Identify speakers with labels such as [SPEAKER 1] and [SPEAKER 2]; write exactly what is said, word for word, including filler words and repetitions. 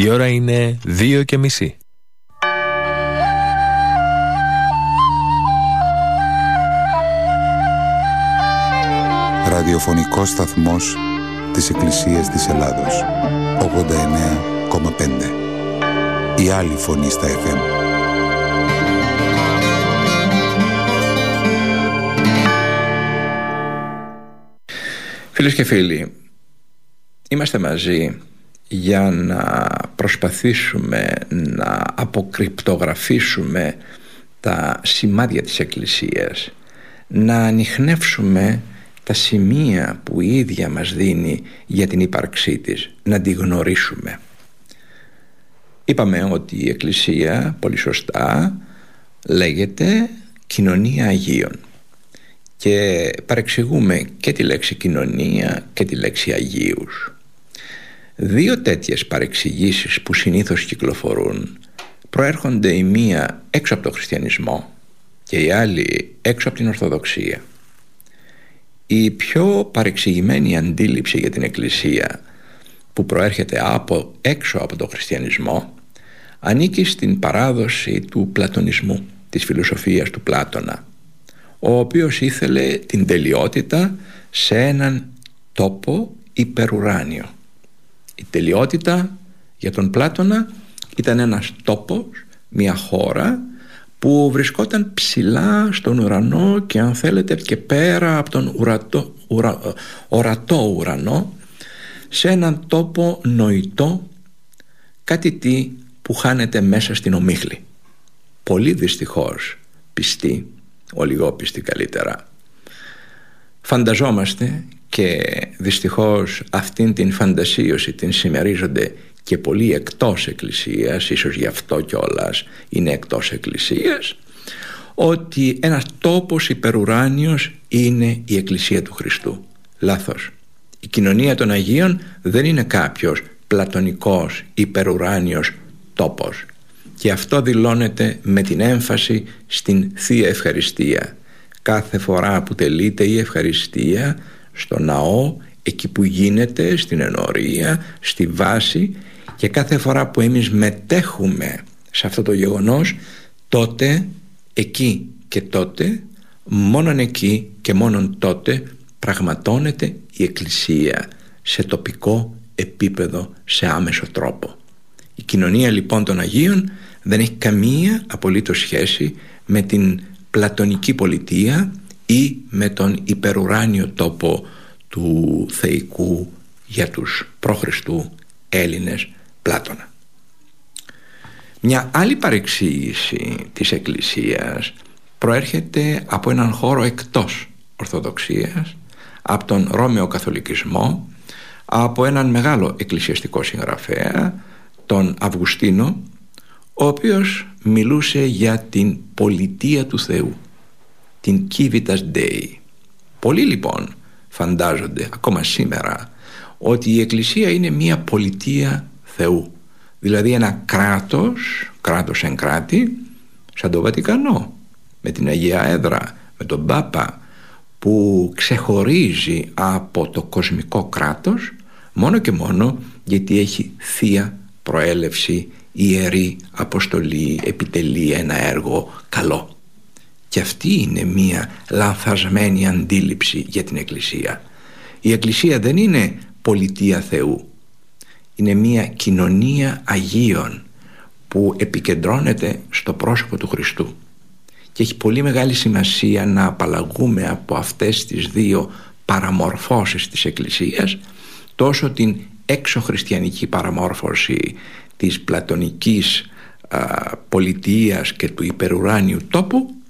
[SPEAKER 1] Η ώρα είναι δύο και μισή.
[SPEAKER 2] Ραδιοφωνικός σταθμός της Εκκλησίας της Ελλάδος, ογδόντα εννέα κόμμα πέντε. Η άλλη φωνή στα εφ εμ.
[SPEAKER 3] Φίλες και φίλοι, είμαστε μαζί για να προσπαθήσουμε να αποκρυπτογραφήσουμε τα σημάδια της Εκκλησίας, να ανιχνεύσουμε τα σημεία που η ίδια μας δίνει για την ύπαρξή της, να τη γνωρίσουμε. Είπαμε ότι η Εκκλησία, πολύ σωστά, λέγεται κοινωνία Αγίων και παρεξηγούμε και τη λέξη κοινωνία και τη λέξη Αγίους. Δύο τέτοιες παρεξηγήσεις που συνήθως κυκλοφορούν προέρχονται η μία έξω από το χριστιανισμό και η άλλη έξω από την Ορθοδοξία. Η πιο παρεξηγημένη αντίληψη για την Εκκλησία, που προέρχεται από έξω από το χριστιανισμό, ανήκει στην παράδοση του πλατωνισμού, της φιλοσοφίας του Πλάτωνα, ο οποίος ήθελε την τελειότητα σε έναν τόπο υπερουράνιο. Η τελειότητα για τον Πλάτωνα ήταν ένας τόπος, μια χώρα που βρισκόταν ψηλά στον ουρανό και, αν θέλετε, και πέρα από τον ουρατό, ουρα, ορατό ουρανό, σε έναν τόπο νοητό, κάτι τι που χάνεται μέσα στην ομίχλη. Πολύ δυστυχώς πιστοί, ολιγόπιστοι καλύτερα, φανταζόμαστε, και δυστυχώς αυτήν την φαντασίωση την συμμερίζονται και πολλοί εκτός Εκκλησίας, ίσως γι' αυτό κιόλας είναι εκτός Εκκλησίας, ότι ένας τόπος υπερουράνιος είναι η Εκκλησία του Χριστού. Λάθος. Η κοινωνία των Αγίων δεν είναι κάποιος πλατωνικός υπερουράνιος τόπος, και αυτό δηλώνεται με την έμφαση στην Θεία Ευχαριστία. Κάθε φορά που τελείται η ευχαριστία στο ναό, εκεί που γίνεται, στην ενορία, στη βάση, και κάθε φορά που εμείς μετέχουμε σε αυτό το γεγονός, τότε, εκεί και τότε, μόνον εκεί και μόνον τότε πραγματώνεται η Εκκλησία σε τοπικό επίπεδο, σε άμεσο τρόπο. Η κοινωνία λοιπόν των Αγίων δεν έχει καμία απολύτως σχέση με την πλατωνική πολιτεία ή με τον υπερουράνιο τόπο του θεϊκού για τους π.Χ. Έλληνες Πλάτωνα. Μια άλλη παρεξήγηση της Εκκλησίας προέρχεται από έναν χώρο εκτός Ορθοδοξίας, από τον Ρώμαιο Καθολικισμό, από έναν μεγάλο εκκλησιαστικό συγγραφέα, τον Αυγουστίνο, ο οποίος μιλούσε για την πολιτεία του Θεού, την Civitas Dei. Πολλοί λοιπόν φαντάζονται ακόμα σήμερα ότι η Εκκλησία είναι μια πολιτεία Θεού, δηλαδή ένα κράτος, κράτος εν κράτη, σαν το Βατικανό, με την Αγία Έδρα, με τον Πάπα, που ξεχωρίζει από το κοσμικό κράτος μόνο και μόνο γιατί έχει θεία προέλευση, ιερή αποστολή, επιτελεί ένα έργο καλό. Και αυτή είναι μία λανθασμένη αντίληψη για την Εκκλησία. Η Εκκλησία δεν είναι πολιτεία Θεού, είναι μία κοινωνία Αγίων που επικεντρώνεται στο πρόσωπο του Χριστού. Και έχει πολύ μεγάλη σημασία να απαλλαγούμε από αυτές τις δύο παραμορφώσεις της Εκκλησίας, τόσο την έξω-χριστιανική παραμόρφωση της πλατωνικής α, πολιτείας και του υπερουράνιου τόπου,